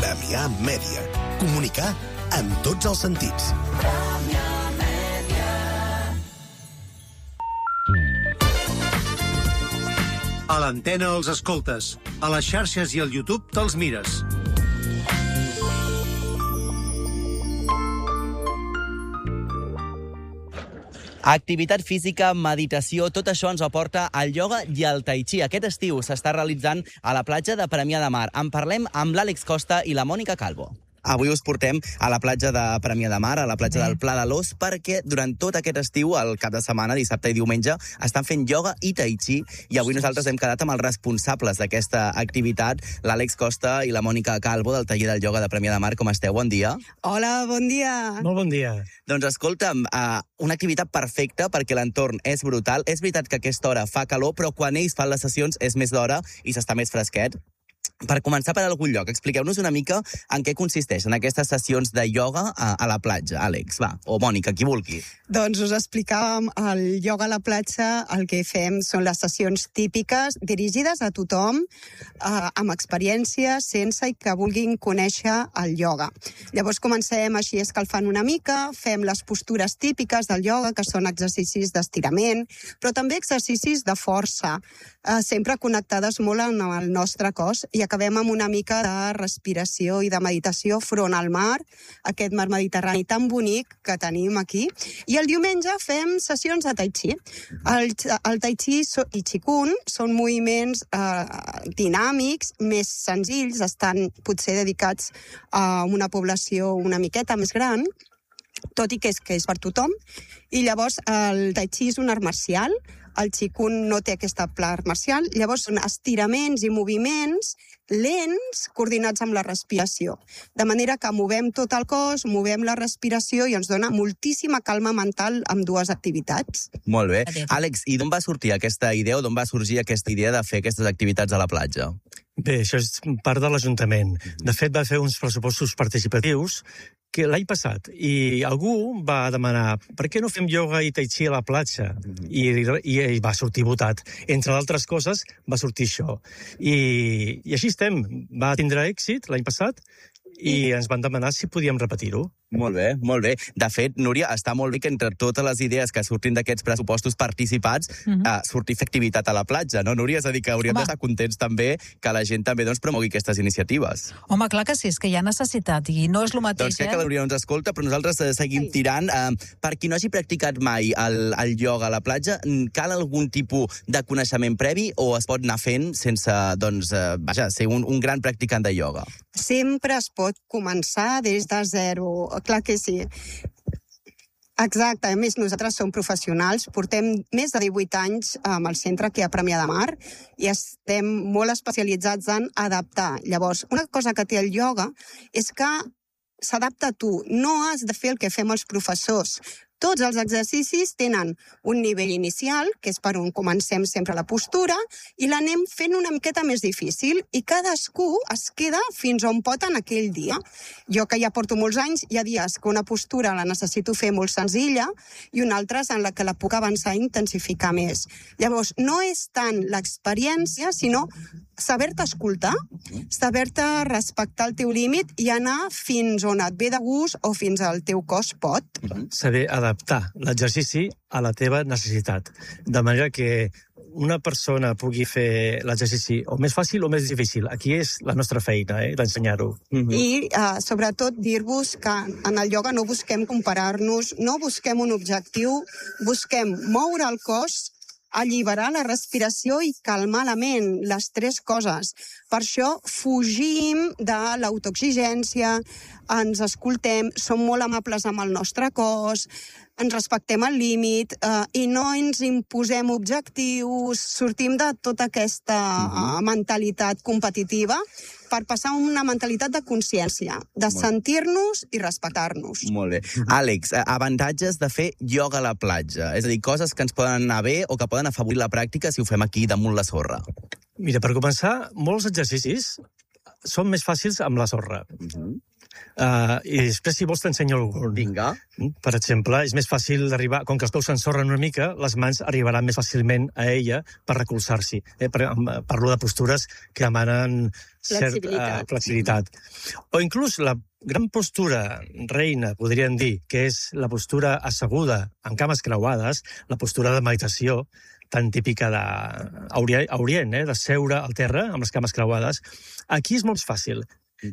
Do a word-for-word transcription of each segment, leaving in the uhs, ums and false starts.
Premià Mèdia. Comunicar amb tots els sentits. A l'antena els escoltes, a les xarxes i al YouTube te'ls mires. Activitat física, meditació, tot això ens aporta el ioga i el tai chi. Aquest estiu s'està realitzant a la platja de Premià de Mar. En parlem amb l'Àlex Costa i la Mònica Calvo. Avui us portem a la platja de Premià de Mar, a la platja del Pla de l'Os, perquè durant tot aquest estiu, el cap de setmana, dissabte i diumenge, estan fent ioga i tai chi, i avui nosaltres hem quedat amb els responsables d'aquesta activitat, l'Àlex Costa i la Mònica Calvo, del taller del ioga de Premià de Mar. Com esteu? Bon dia. Hola, bon dia. Molt bon dia. Doncs escolta'm, uh, una activitat perfecta perquè l'entorn és brutal. És veritat que a aquesta hora fa calor, però quan ells fan les sessions és més d'hora i s'està més fresquet. Per començar per algun lloc, expliqueu-nos una mica en què consisteixen aquestes sessions de ioga a, a la platja. Àlex, va, o Mònica, qui vulgui. Doncs us explicàvem, el ioga a la platja, el que fem són les sessions típiques dirigides a tothom, eh, amb experiència, sense i que vulguin conèixer el ioga. Llavors comencem així escalfant una mica, fem les postures típiques del ioga, que són exercicis d'estirament, però també exercicis de força, eh, sempre connectades molt amb el nostre cos, i acabem amb una mica de respiració i de meditació front al mar, aquest mar Mediterrani tan bonic que tenim aquí. I el diumenge fem sessions de tai chi. El, el tai chi i qigong són moviments eh, dinàmics, més senzills, estan potser dedicats a una població una miqueta més gran, tot i que és, que és per tothom. I llavors el tai chi és un art marcial, el qigong no té aquesta art marcial, llavors són estiraments i moviments lents coordinats amb la respiració. De manera que movem tot el cos, movem la respiració i ens dona moltíssima calma mental amb dues activitats. Molt bé. Àlex, i d'on va sortir aquesta idea o d'on va sorgir aquesta idea de fer aquestes activitats a la platja? Bé, això és part de l'Ajuntament. De fet, va fer uns pressupostos participatius que l'any passat, i algú va demanar per què no fem ioga i tai chi a la platja? I, i, i va sortir votat. Entre d'altres coses, va sortir això. I, i així estem. Va tindre èxit l'any passat i ens van demanar si podíem repetir-ho. Molt bé, molt bé. De fet, Núria, està molt bé que entre totes les idees que surtin d'aquests pressupostos participats uh-huh. eh, surti fer activitat a la platja, no, Núria? És a dir, que hauríem d'estar contents també que la gent també doncs, promogui aquestes iniciatives. Home, clar que sí, és que hi ha necessitat i no és el mateix, doncs crec que la Núria no ens escolta, però nosaltres eh, seguim tirant. Eh, per qui no hagi practicat mai el, el ioga a la platja, cal algun tipus de coneixement previ o es pot anar fent sense, doncs, eh, vaja, ser un, un gran practicant de ioga? Sempre es pot començar des de zero. Clar que sí. Exacte, a més nosaltres som professionals, portem més de divuit anys amb el centre aquí a Premià de Mar i estem molt especialitzats en adaptar. Llavors, una cosa que té el ioga és que s'adapta a tu, no has de fer el que fem els professors. Tots els exercicis tenen un nivell inicial, que és per on comencem sempre la postura, i l'anem fent una miqueta més difícil, i cadascú es queda fins on pot en aquell dia. Jo, que ja porto molts anys, hi ha dies que una postura la necessito fer molt senzilla i una altra en la que la puc avançar i intensificar més. Llavors, no és tant l'experiència, sinó saber-te escoltar, saber-te respectar el teu límit i anar fins on et ve de gust o fins al teu cos pot. Saber adaptar l'exercici a la teva necessitat, de manera que una persona pugui fer l'exercici o més fàcil o més difícil. Aquí és la nostra feina, eh, d'ensenyar-ho. Mm-hmm. I, uh, sobretot, dir-vos que en el ioga no busquem comparar-nos, no busquem un objectiu, busquem moure el cos, alliberar la respiració i calmar la ment, les tres coses. Per això fugim de l'autoexigència, ens escoltem, som molt amables amb el nostre cos, ens respectem el límit eh, i no ens imposem objectius, sortim de tota aquesta uh, mentalitat competitiva per passar a una mentalitat de consciència, de sentir-nos i respectar-nos. Molt bé. Àlex, avantatges de fer ioga a la platja, és a dir, coses que ens poden anar bé o que poden afavorir la pràctica si ho fem aquí damunt la sorra. Mira, per començar, molts exercicis són més fàcils amb la sorra. Uh-huh. Uh, I després, si vols, t'ensenyo algun. Vinga. Per exemple, és més fàcil d'arribar... Com que els peus s'ensorren una mica, les mans arribaran més fàcilment a ella per recolzar-s'hi. Eh? Parlo de postures que demanen Flexibilitat. Cert, uh, flexibilitat. O inclús la gran postura reina, podríem dir, que és la postura asseguda amb cames creuades, la postura de meditació, tan típica d'Orient, eh? de seure al terra amb les cames creuades. Aquí és molt fàcil.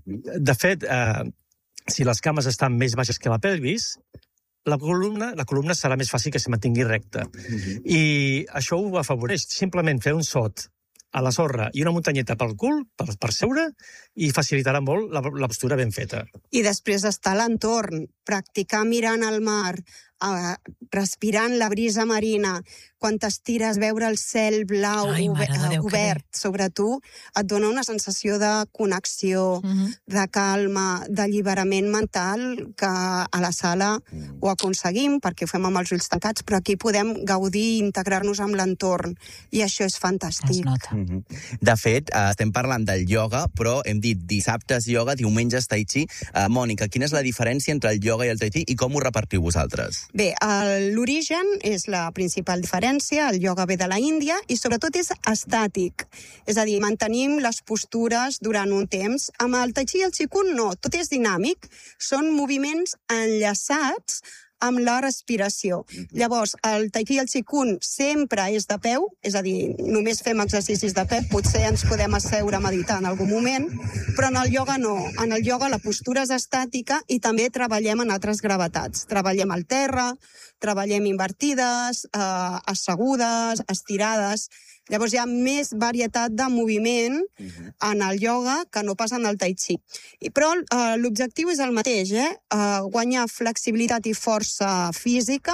De fet, eh, si les cames estan més baixes que la pelvis, la columna, la columna serà més fàcil que se mantingui recta. Uh-huh. I això ho afavoreix. Simplement fer un sot a la sorra i una muntanyeta pel cul, per, per seure, i facilitarà molt la, la postura ben feta. I després estar a l'entorn, practicar mirant al mar, eh, respirant la brisa marina, quan t'estires, veure el cel blau Ai, obe- mare de Déu, que obert bé. sobre tu, et dona una sensació de connexió, Mhm. de calma, d'alliberament mental, que a la sala ho aconseguim perquè ho fem amb els ulls tancats, però aquí podem gaudir i integrar-nos amb l'entorn, i això és Es fantàstic. nota. Mhm. De fet, eh, estem parlant del ioga, però hem dit dissabtes ioga, diumenges tai chi. Uh, Mònica, quina és la diferència entre el ioga i el tai chi i com ho repartiu vosaltres? Bé, el- l'origen és la principal diferència, el ioga ve de la Índia i sobretot és estàtic, és a dir, mantenim les postures durant un temps. Amb el tai chi i el qigong no, tot és dinàmic, són moviments enllaçats amb la respiració. Llavors, el tai chi i el qigong sempre és de peu, és a dir, només fem exercicis de peu, potser ens podem asseure a meditar en algun moment, però en el ioga no. En el ioga la postura és estàtica i també treballem en altres gravetats. Treballem al terra, treballem invertides, eh, assegudes, estirades. Llavors hi ha més varietat de moviment en el ioga que no pas en el tai chi. I, però eh, l'objectiu és el mateix, eh? eh? Guanyar flexibilitat i força física,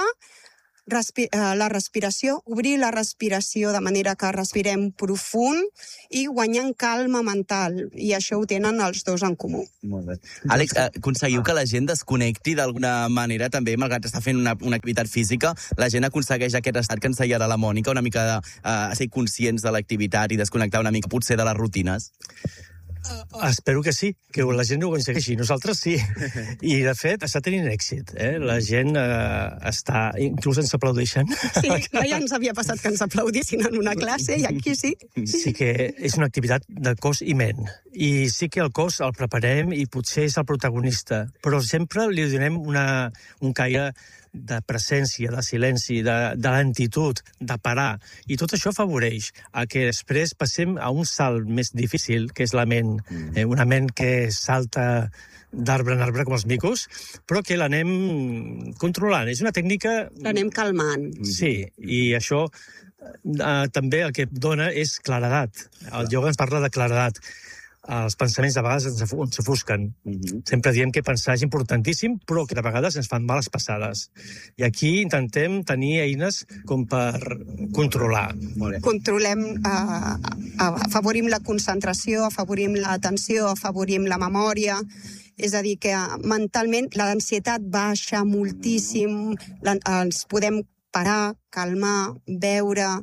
respi eh, la respiració, obrir la respiració de manera que respirem profund i guanyant calma mental. I això ho tenen els dos en comú. Molt bé. Àlex, eh, aconseguiu que la gent desconnecti d'alguna manera, també, malgrat estar fent una, una activitat física, la gent aconsegueix aquest estat que ens deia ara la Mònica, una mica de eh, ser conscients de l'activitat i desconnectar una mica, potser, de les rutines? Espero que sí, que la gent ho aconsegueixi. Nosaltres sí. I, de fet, està tenint èxit. Eh? La gent eh, està... Inclús ens aplaudeixen. Sí, ja ens havia passat que ens aplaudissin en una classe i aquí sí. Sí que és una activitat de cos i ment. I sí que el cos el preparem i potser és el protagonista, però sempre li donem una, un caire de presència, de silenci, de, de lentitud, de parar. I tot això afavoreix a que després passem a un salt més difícil, que és la ment. Eh, una ment que salta d'arbre en arbre com els micos, però que l'anem controlant. És una tècnica... L'anem calmant. Sí, i això eh, també el que dona és claredat. El ioga ens parla de claredat. Els pensaments de vegades ens afu- ens ofusquen. Mhm. Sempre diem que pensar és importantíssim, però que de vegades ens fan males passades. I aquí intentem tenir eines com per controlar. Molt bé. Controlem, eh, afavorim la concentració, afavorim l'atenció, afavorim la memòria. És a dir, que mentalment la densitat baixa moltíssim, la, ens podem parar, calmar, veure.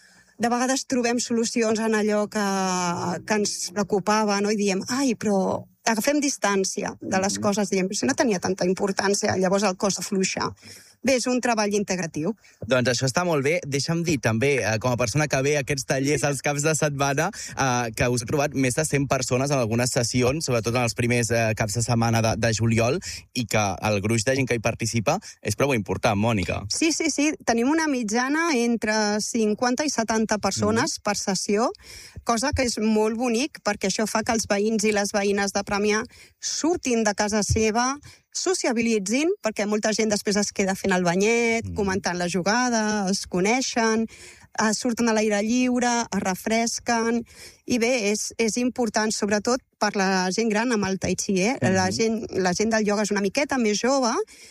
De vegades trobem solucions en allò que, que ens preocupava, no? I diem, ai, però agafem distància de les coses, diem, si no tenia tanta importància, llavors el cos afluixa. Bé, és un treball integratiu. Doncs això està molt bé. Deixa'm dir també, eh, com a persona que ve a aquests tallers als caps de setmana, eh, que us he trobat més de cent persones en algunes sessions, sobretot en els primers eh, caps de setmana de, de juliol, i que el gruix de gent que hi participa és prou important, Mònica. Sí, sí, sí. Tenim una mitjana entre cinquanta i setanta persones mm. per sessió, cosa que és molt bonic, perquè això fa que els veïns i les veïnes de Premià surtin de casa seva, sociabilitzin, perquè molta gent després es queda fent el banyet, mm. comentant la jugada, es coneixen, eh, surten a l'aire lliure, es refresquen, i bé, és, és important, sobretot per la gent gran amb el tai chi, eh? Mm-hmm. La gent, la gent del ioga és una miqueta més jove,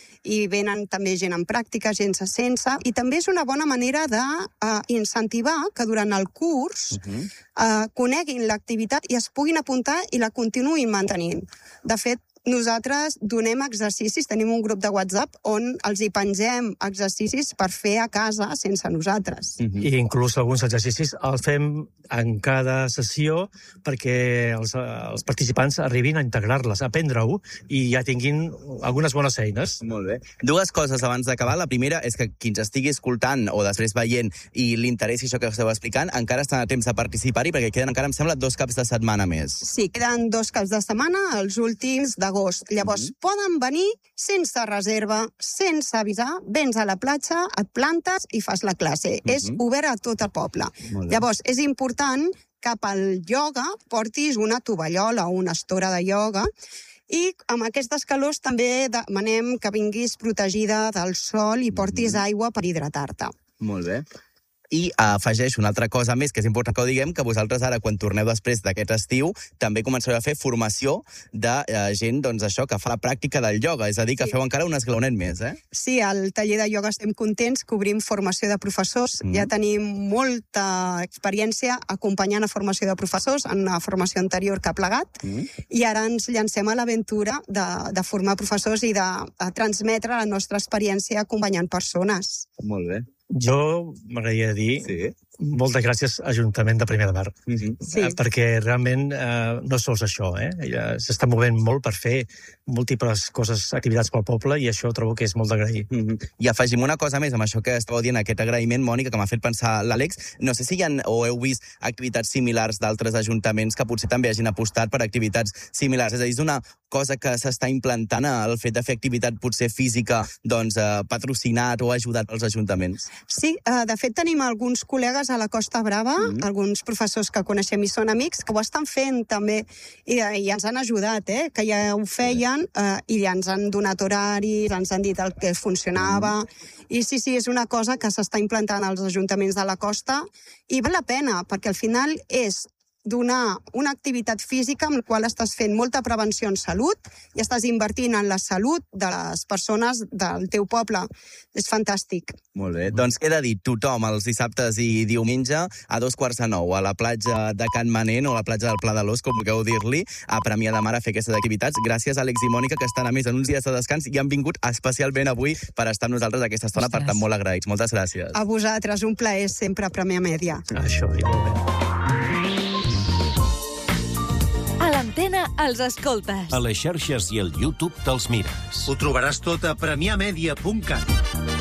i venen també gent en pràctica, gent sense, i també és una bona manera d'incentivar uh, que durant el curs uh-huh. uh, coneguin l'activitat i es puguin apuntar i la continuïn mantenint. De fet, nosaltres donem exercicis, tenim un grup de WhatsApp on els hi pengem exercicis per fer a casa sense nosaltres. Mm-hmm. I inclús alguns exercicis els fem en cada sessió perquè els, els participants arribin a integrar-les, a aprendre-ho i ja tinguin algunes bones eines. Molt bé. Dues coses abans d'acabar. La primera és que qui ens estigui escoltant o després veient i li interessi això que esteu explicant, encara estan a temps de participar-hi perquè queden encara, em sembla, dos caps de setmana més. Sí, queden dos caps de setmana, els últims d'agost. Llavors, mm-hmm. poden venir sense reserva, sense avisar, vens a la platja, et plantes i fas la classe. Mm-hmm. És obert a tot el poble. Llavors, és important que pel ioga portis una tovallola o una estora de ioga i amb aquestes calors també demanem que vinguis protegida del sol i portis mm-hmm. aigua per hidratar-te. Molt bé. I afegeixo una altra cosa més, que és important que ho diguem, que vosaltres ara, quan torneu després d'aquest estiu, també començareu a fer formació de eh, gent, doncs això, que fa la pràctica del ioga, és a dir, que sí. feu encara un esglaonet més, eh? Sí, al taller de ioga estem contents, cobrim formació de professors, mm. ja tenim molta experiència acompanyant a formació de professors, en una formació anterior que ha plegat, mm. i ara ens llancem a l'aventura de, de formar professors i de, de transmetre la nostra experiència acompanyant persones. Molt bé. Jo m'agradaria dir sí. moltes gràcies a Ajuntament de Premià de Mar, mm-hmm. sí. eh, perquè realment eh, no sols això, eh? s'està movent molt per fer múltiples coses, activitats pel poble, i això trobo que és molt d'agrair. Mm-hmm. I afegim una cosa més amb això que estàveu dient, aquest agraïment, Mònica, que m'ha fet pensar l'Àlex. No sé si hi ha o heu vist activitats similars d'altres ajuntaments que potser també hagin apostat per activitats similars. És a dir, és una cosa que s'està implantant, el fet de fer activitat potser física, doncs, eh, patrocinat o ajudat pels ajuntaments. Sí, de fet tenim alguns col·legues a la Costa Brava, mm. alguns professors que coneixem i són amics, que ho estan fent també, i, i ens han ajudat, eh? que ja ho feien, eh, i ja ens han donat horaris, ens han dit el que funcionava, mm. i sí, sí, és una cosa que s'està implantant als ajuntaments de la costa, i val la pena, perquè al final és donar una activitat física amb la qual estàs fent molta prevenció en salut i estàs invertint en la salut de les persones del teu poble. És fantàstic. Molt bé. Doncs queda dit, tothom els dissabtes i diumenge a dos quarts de nou a la platja de Can Manent o a la platja del Pla de l'Os, com vulgueu dir-li, a Premià de Mar a fer aquestes activitats. Gràcies, Àlex i Mònica, que estan a més en uns dies de descans i han vingut especialment avui per estar amb nosaltres a aquesta estona. Ostres. Per tant, molt agraïts. Moltes gràcies. A vosaltres, un plaer sempre a Premià Mèdia. Això, igualment. A l'antena els escoltes. A les xarxes i al YouTube te'ls mires. Ho trobaràs tot a premià media punt cat.